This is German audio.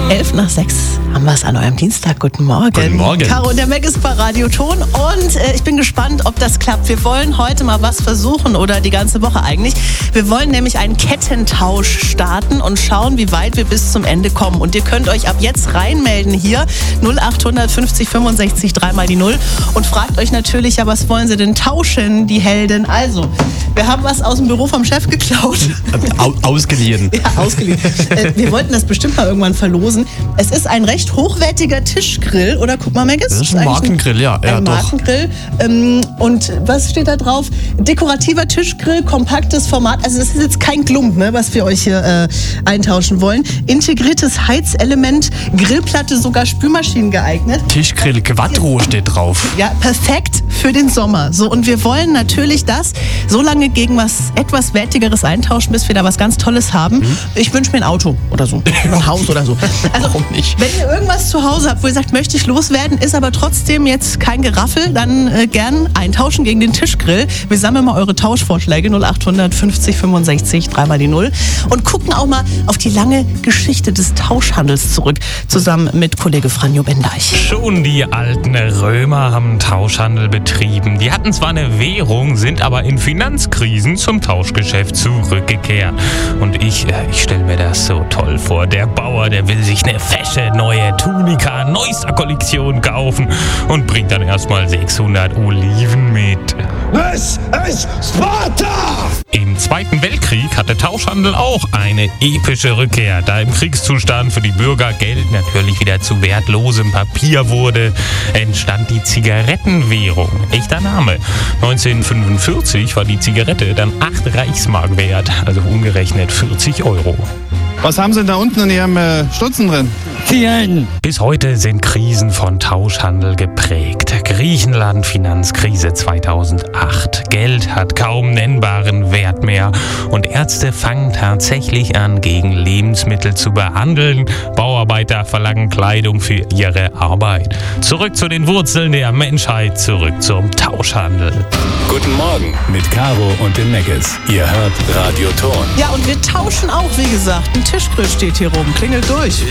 5:11 haben wir es an eurem Dienstag. Guten Morgen. Guten Morgen. Caro und der Mac ist bei Radio Ton und ich bin gespannt, ob das klappt. Wir wollen heute mal was versuchen oder die ganze Woche eigentlich. Wir wollen nämlich einen Kettentausch starten und schauen, wie weit wir bis zum Ende kommen. Und ihr könnt euch ab jetzt reinmelden hier 0800 50 65 3 mal die 0 und fragt euch natürlich, ja, was wollen sie denn tauschen, die Helden? Also, wir haben was aus dem Büro vom Chef geklaut. Ausgeliehen. Ja, ausgeliehen. Wir wollten das bestimmt mal irgendwann verlosen. Es ist ein recht hochwertiger Tischgrill, oder? Guck mal, Megas. Das ist ein Markengrill, ja. Ein Markengrill. Und was steht da drauf? Dekorativer Tischgrill, kompaktes Format. Also das ist jetzt kein Klump, ne, was wir euch hier eintauschen wollen. Integriertes Heizelement, Grillplatte, sogar Spülmaschinen geeignet. Tischgrill Quattro steht drauf. Ja, perfekt für den Sommer. So, und wir wollen natürlich das so lange gegen was etwas Wertigeres eintauschen, bis wir da was ganz Tolles haben. Ich wünsche mir ein Auto oder so. Ein Haus oder so. Also, warum nicht? Wenn ihr irgendwas zu Hause habt, wo ihr sagt, möchte ich loswerden, ist aber trotzdem jetzt kein Geraffel, dann gern eintauschen gegen den Tischgrill. Wir sammeln mal eure Tauschvorschläge 0800 50 65 3 mal die 0 und gucken auch mal auf die lange Geschichte des Tauschhandels zurück, zusammen mit Kollege Franjo Bendeich. Schon die alten Römer haben Tauschhandel betrieben. Die hatten zwar eine Währung, sind aber in Finanzkrisen zum Tauschgeschäft zurückgekehrt. Und ich stelle mir das so toll vor. Der Bauer, der will sich eine fesche neue Tunika neuester Kollektion kaufen und bringt dann erstmal 600 Oliven mit. Es ist Sparta! Im Zweiten Weltkrieg hatte Tauschhandel auch eine epische Rückkehr, da im Kriegszustand für die Bürger Geld natürlich wieder zu wertlosem Papier wurde, entstand die Zigarettenwährung. Echter Name. 1945 war die Zigarette dann 8 Reichsmark wert, also umgerechnet 40 €. Was haben Sie da unten in Ihrem Stutzen drin? Zigaretten. Bis heute sind Krisen von Tauschhandel geprägt. Griechenland, Finanzkrise 2008. Geld hat kaum nennbaren Wert mehr. Und Ärzte fangen tatsächlich an, gegen Lebensmittel zu behandeln. Bauarbeiter verlangen Kleidung für ihre Arbeit. Zurück zu den Wurzeln der Menschheit, zurück zum Tauschhandel. Guten Morgen mit Caro und den Megas. Ihr hört Radio Ton. Ja, und wir tauschen auch, wie gesagt. Ein Tischgrill steht hier rum. Klingelt durch.